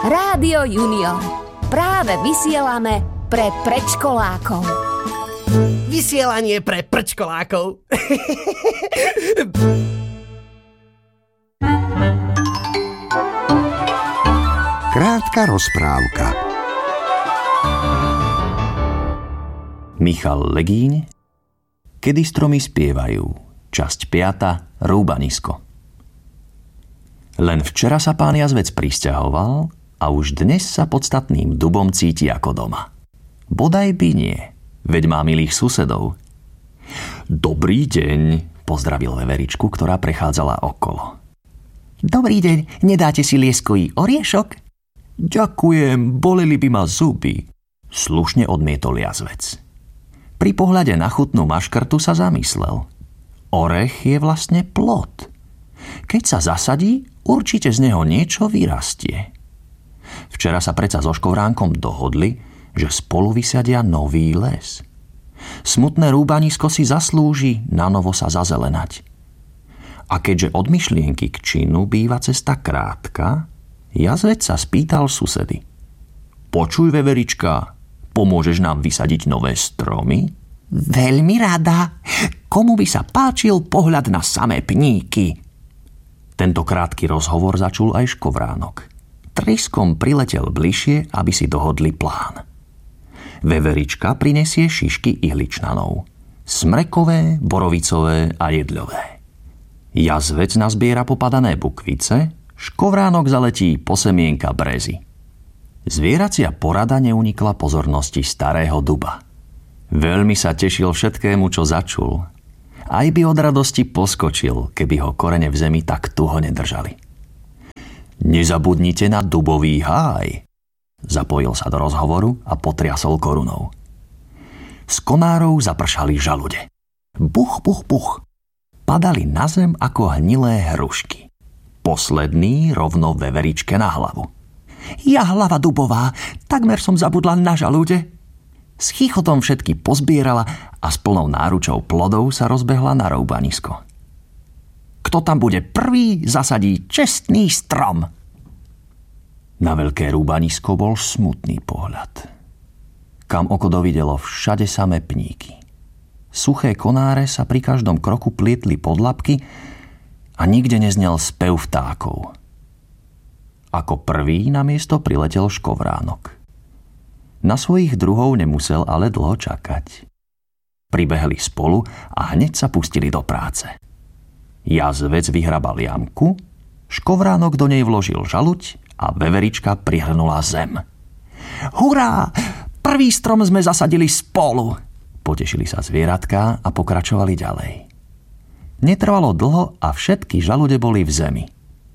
Rádio Junior. Práve vysielame pre predškolákov. Vysielanie pre predškolákov. Krátka rozprávka. Michal Legíň. Kedy stromy spievajú. Časť 5. Rúbanisko. Len včera sa pán Jazvec prisťahoval a už dnes sa podstatným dubom cíti ako doma. Bodaj by nie, veď má milých susedov. Dobrý deň, pozdravil veveričku, ktorá prechádzala okolo. Dobrý deň, nedáte si lieskový oriešok? Ďakujem, boleli by ma zuby, slušne odmietol Jazvec. Pri pohľade na chutnú maškrtu sa zamyslel. Orech je vlastne plod. Keď sa zasadí, určite z neho niečo vyrastie. Včera sa predsa so Škovránkom dohodli, že spolu vysadia nový les. Smutné rúbanisko si zaslúži na novo sa zazelenať. A keďže od myšlienky k činu býva cesta krátka, Jazvec sa spýtal susedy. Počuj, veverička, pomôžeš nám vysadiť nové stromy? Veľmi rada. Komu by sa páčil pohľad na samé pníky? Tento krátky rozhovor začul aj Škovránok. Triskom priletel bližšie, aby si dohodli plán. Veverička prinesie šišky ihličnanov. Smrekové, borovicové a jedľové. Jazvec nazbiera popadané bukvice, Škovránok zaletí po semienka brezy. Zvieracia porada neunikla pozornosti starého duba. Veľmi sa tešil všetkému, čo začul. Aj by od radosti poskočil, keby ho korene v zemi tak tuho nedržali. Nezabudnite na dubový háj. Zapojil sa do rozhovoru a potriasol korunou. Z konárov zapršali žalude. Buch, buch, buch. Padali na zem ako hnilé hrušky. Posledný rovno veveričke na hlavu. Ja hlava dubová, takmer som zabudla na žalúde. S chichotom všetky pozbierala a s plnou náručou plodov sa rozbehla na rúbanisko. Kto tam bude prvý, zasadí čestný strom. Na veľké rúbanisko bol smutný pohľad. Kam oko dovidelo, všade samé pníky. Suché konáre sa pri každom kroku plietli pod labky a nikde neznel spev vtákov. Ako prvý na miesto priletel Škovránok. Na svojich druhov nemusel ale dlho čakať. Pribehli spolu a hneď sa pustili do práce. Jazvec vyhrabal jamku, Škovránok do nej vložil žaluď a veverička prihrnula zem. Hurá! Prvý strom sme zasadili spolu! Potešili sa zvieratká a pokračovali ďalej. Netrvalo dlho a všetky žalude boli v zemi.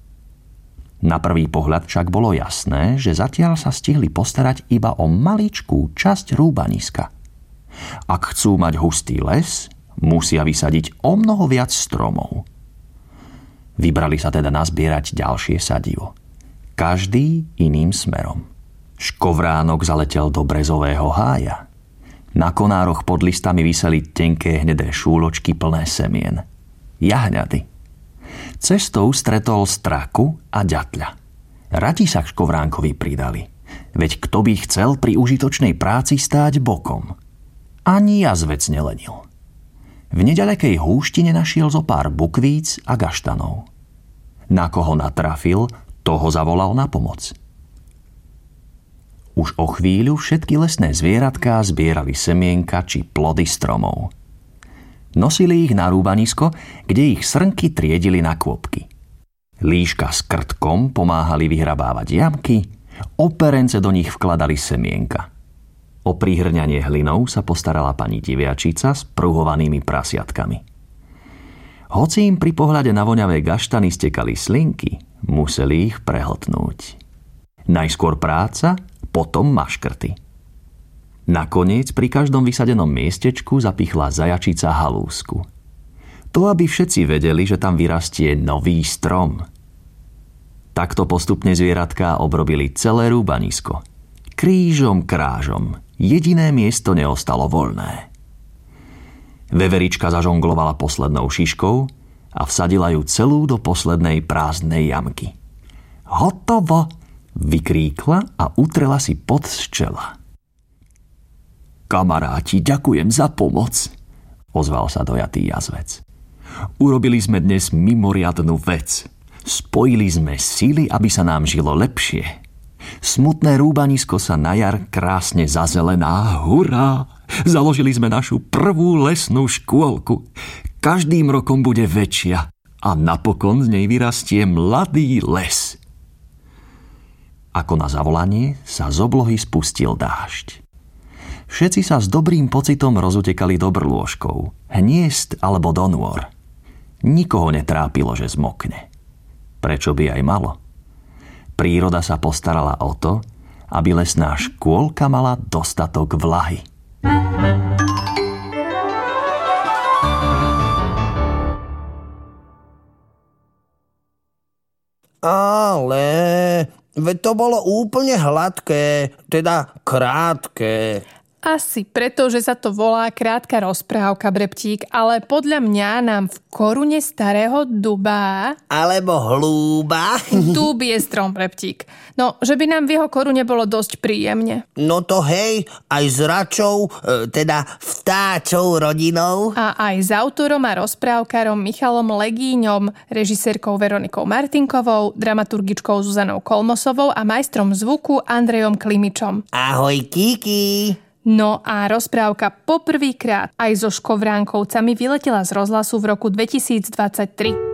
Na prvý pohľad však bolo jasné, že zatiaľ sa stihli postarať iba o maličkú časť rúbaniska. Ak chcú mať hustý les, musia vysadiť o mnoho viac stromov. Vybrali sa teda nazbierať ďalšie sadivo. Každý iným smerom. Škovránok zaletel do brezového hája. Na konároch pod listami viseli tenké hnedé šúločky plné semien. Jahňady. Cestou stretol straku a ďatľa. Radi sa k Škovránkovi pridali. Veď kto by chcel pri užitočnej práci stáť bokom? Ani Jazvec nelenil. V neďalekej húštine našiel zo pár bukvíc a gaštanov. Na koho natrafil, toho zavolal na pomoc. Už o chvíľu všetky lesné zvieratká zbierali semienka či plody stromov. Nosili ich na rúbanisko, kde ich srnky triedili na kôpky. Líška s krtkom pomáhali vyhrabávať jamky, operence do nich vkladali semienka. O prihrňanie hlinou sa postarala pani diviačica s pruhovanými prasiatkami. Hoci im pri pohľade na voňavé gaštany stekali slinky, museli ich prehltnúť. Najskôr práca, potom maškrty. Nakoniec pri každom vysadenom miestečku zapichla zajačica halúsku. To, aby všetci vedeli, že tam vyrastie nový strom. Takto postupne zvieratká obrobili celé rúbanisko. Krížom krážom. Jediné miesto neostalo voľné. Veverička zažonglovala poslednou šiškou a vsadila ju celú do poslednej prázdnej jamky. Hotovo! Vykríkla a utrela si pot z čela. Kamaráti, ďakujem za pomoc, ozval sa dojatý jazvec. Urobili sme dnes mimoriadnu vec. Spojili sme sily, aby sa nám žilo lepšie. Smutné rúbanisko sa na jar krásne zazelená. Hurá! Založili sme našu prvú lesnú škôlku. Každým rokom bude väčšia a napokon z nej vyrastie mladý les. Ako na zavolanie sa z oblohy spustil dážď. Všetci sa s dobrým pocitom rozutekali do brlôžkov, hniezd alebo do nôr. Nikoho netrápilo, že zmokne. Prečo by aj malo? Príroda sa postarala o to, aby lesná škôlka mala dostatok vlahy. Ale veď to bolo úplne hladké, teda krátke. Asi preto, že sa to volá krátka rozprávka, Breptík, ale podľa mňa nám v korune starého duba... Alebo hlúba. Dub je strom, Breptík. No, že by nám v jeho korune bolo dosť príjemne. No to hej, aj s račou, teda vtáčou rodinou. A aj s autorom a rozprávkarom Michalom Legíňom, režisérkou Veronikou Martinkovou, dramaturgičkou Zuzanou Kolmosovou a majstrom zvuku Andrejom Klimičom. Ahoj, Kiki. No a rozprávka poprvýkrát aj so Škovránkovcami vyletela z rozhlasu v roku 2023.